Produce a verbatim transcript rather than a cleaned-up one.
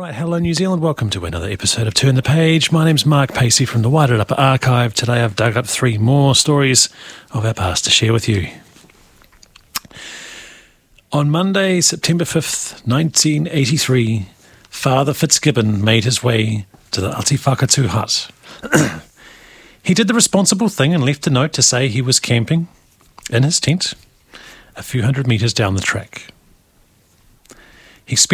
Right, hello New Zealand, welcome to another episode of Turn the Page. My name's Mark Pacey from the Wairarapa Archive. Today I've dug up three more stories of our past to share with you. On Monday, September fifth, nineteen eighty-three, Father Fitzgibbon made his way to the Ati Whakatū hut. He did the responsible thing and left a note to say he was camping in his tent a few hundred metres down the track.